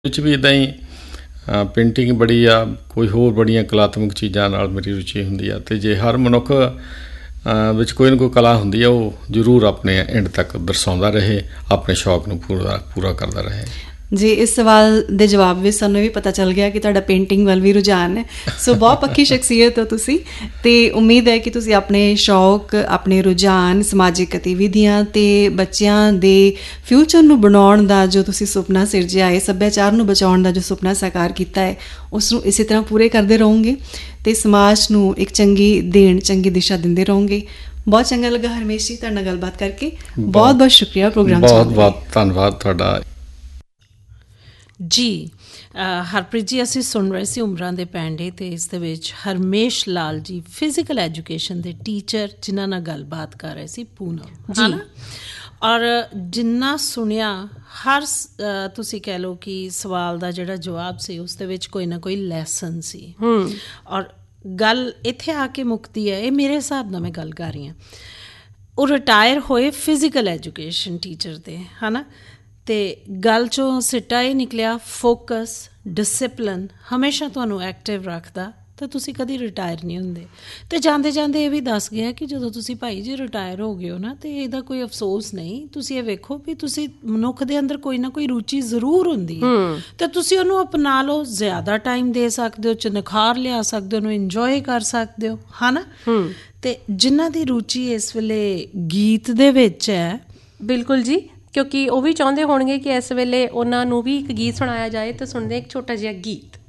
ਵਿੱਚ ਵੀ ਇੱਦਾਂ ਹੀ ਪੇਂਟਿੰਗ ਬੜੀ ਆ, ਕੋਈ ਹੋਰ ਬੜੀਆਂ ਕਲਾਤਮਕ ਚੀਜ਼ਾਂ ਨਾਲ ਮੇਰੀ ਰੁਚੀ ਹੁੰਦੀ ਆ। ਅਤੇ ਜੇ ਹਰ ਮਨੁੱਖ ਵਿੱਚ ਕੋਈ ਨਾ ਕੋਈ ਕਲਾ ਹੁੰਦੀ ਆ, ਉਹ ਜ਼ਰੂਰ ਆਪਣੇ ਐਂਡ ਤੱਕ ਦਰਸਾਉਂਦਾ ਰਹੇ, ਆਪਣੇ ਸ਼ੌਕ ਨੂੰ ਪੂਰਾ ਕਰਦਾ ਰਹੇ। ਜੀ, ਇਸ ਸਵਾਲ ਦੇ ਜਵਾਬ ਵਿੱਚ ਸਾਨੂੰ ਵੀ ਪਤਾ ਚੱਲ ਗਿਆ ਕਿ ਤੁਹਾਡਾ ਪੇਂਟਿੰਗ ਵੱਲ ਵੀ ਰੁਝਾਨ ਹੈ। ਸੋ ਬਹੁਤ ਪੱਕੀ ਸ਼ਖਸੀਅਤ ਹੋ ਤੁਸੀਂ, ਅਤੇ ਉਮੀਦ ਹੈ ਕਿ ਤੁਸੀਂ ਆਪਣੇ ਸ਼ੌਕ, ਆਪਣੇ ਰੁਝਾਨ, ਸਮਾਜਿਕ ਗਤੀਵਿਧੀਆਂ ਅਤੇ ਬੱਚਿਆਂ ਦੇ ਫਿਊਚਰ ਨੂੰ ਬਣਾਉਣ ਦਾ ਜੋ ਤੁਸੀਂ ਸੁਪਨਾ ਸਿਰਜਿਆ ਹੈ, ਸੱਭਿਆਚਾਰ ਨੂੰ ਬਚਾਉਣ ਦਾ ਜੋ ਸੁਪਨਾ ਸਾਕਾਰ ਕੀਤਾ ਹੈ, ਉਸ ਨੂੰ ਇਸੇ ਤਰ੍ਹਾਂ ਪੂਰੇ ਕਰਦੇ ਰਹੋਗੇ ਅਤੇ ਸਮਾਜ ਨੂੰ ਇੱਕ ਚੰਗੀ ਦਿਸ਼ਾ ਦਿੰਦੇ ਰਹੋਗੇ। ਬਹੁਤ ਚੰਗਾ ਲੱਗਾ ਹਰਮੇਸ਼ ਜੀ ਤੁਹਾਡੇ ਨਾਲ ਗੱਲਬਾਤ ਕਰਕੇ। ਬਹੁਤ ਬਹੁਤ ਸ਼ੁਕਰੀਆ ਪ੍ਰੋਗਰਾਮ। ਬਹੁਤ ਧੰਨਵਾਦ ਤੁਹਾਡਾ ਜੀ। ਹਰਪ੍ਰੀਤ ਜੀ, ਅਸੀਂ ਸੁਣ ਰਹੇ ਸੀ ਉਮਰਾਂ ਦੇ ਪੈਂਡੇ, ਅਤੇ ਇਸ ਦੇ ਵਿੱਚ ਹਰਮੇਸ਼ ਲਾਲ ਜੀ ਫਿਜ਼ੀਕਲ ਐਜੂਕੇਸ਼ਨ ਦੇ ਟੀਚਰ, ਜਿਨ੍ਹਾਂ ਨਾਲ ਗੱਲਬਾਤ ਕਰ ਰਹੇ ਸੀ ਪੂਨਮ ਜੀ। ਔਰ ਜਿੰਨਾ ਸੁਣਿਆ, ਹਰ ਤੁਸੀਂ ਕਹਿ ਲਓ ਕਿ ਸਵਾਲ ਦਾ ਜਿਹੜਾ ਜਵਾਬ ਸੀ ਉਸ ਦੇ ਵਿੱਚ ਕੋਈ ਨਾ ਕੋਈ ਲੈਸਨ ਸੀ। ਔਰ ਗੱਲ ਇੱਥੇ ਆ ਕੇ ਮੁੱਕਦੀ ਹੈ, ਇਹ ਮੇਰੇ ਹਿਸਾਬ ਨਾਲ ਮੈਂ ਗੱਲ ਕਰ ਰਹੀ ਹਾਂ, ਉਹ ਰਿਟਾਇਰ ਹੋਏ ਫਿਜ਼ੀਕਲ ਐਜੂਕੇਸ਼ਨ ਟੀਚਰ ਦੇ, ਹੈ ਨਾ। ਅਤੇ ਗੱਲ 'ਚੋਂ ਸਿੱਟਾ ਇਹ ਨਿਕਲਿਆ, ਫੋਕਸ, ਡਿਸਿਪਲਿਨ ਹਮੇਸ਼ਾ ਤੁਹਾਨੂੰ ਐਕਟਿਵ ਰੱਖਦਾ, ਤਾਂ ਤੁਸੀਂ ਕਦੀ ਰਿਟਾਇਰ ਨਹੀਂ ਹੁੰਦੇ। ਅਤੇ ਜਾਂਦੇ ਜਾਂਦੇ ਇਹ ਵੀ ਦੱਸ ਗਿਆ ਕਿ ਜਦੋਂ ਤੁਸੀਂ ਭਾਈ ਜੀ ਰਿਟਾਇਰ ਹੋ ਗਏ ਹੋ ਨਾ, ਅਤੇ ਇਹਦਾ ਕੋਈ ਅਫਸੋਸ ਨਹੀਂ। ਤੁਸੀਂ ਇਹ ਵੇਖੋ ਵੀ ਤੁਸੀਂ ਮਨੁੱਖ ਦੇ ਅੰਦਰ ਕੋਈ ਨਾ ਕੋਈ ਰੁਚੀ ਜ਼ਰੂਰ ਹੁੰਦੀ ਹੈ, ਅਤੇ ਤੁਸੀਂ ਉਹਨੂੰ ਅਪਣਾ ਲਓ, ਜ਼ਿਆਦਾ ਟਾਈਮ ਦੇ ਸਕਦੇ ਹੋ, 'ਚ ਨਿਖਾਰ ਲਿਆ ਸਕਦੇ ਹੋ, ਉਹਨੂੰ ਇੰਜੋਏ ਕਰ ਸਕਦੇ ਹੋ, ਹੈ ਨਾ। ਅਤੇ ਜਿਨ੍ਹਾਂ ਦੀ ਰੁਚੀ ਇਸ ਵੇਲੇ ਗੀਤ ਦੇ ਵਿੱਚ ਹੈ, ਬਿਲਕੁਲ ਜੀ, ਕਿਉਂਕਿ ਉਹ ਵੀ ਚਾਹੁੰਦੇ ਹੋਣਗੇ ਕਿ ਇਸ ਵੇਲੇ ਉਹਨਾਂ ਨੂੰ ਵੀ ਇੱਕ ਗੀਤ ਸੁਣਾਇਆ ਜਾਏ, ਤਾਂ ਸੁਣਦੇ ਇੱਕ ਛੋਟਾ ਜਿਹਾ ਗੀਤ।